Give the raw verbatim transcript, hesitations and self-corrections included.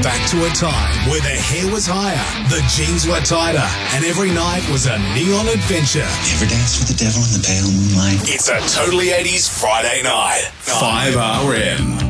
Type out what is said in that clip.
back to a time where the hair was higher, the jeans were tighter, and every night was a neon adventure. You ever dance with the devil in the pale moonlight? It's a Totally eighties Friday night. five R M.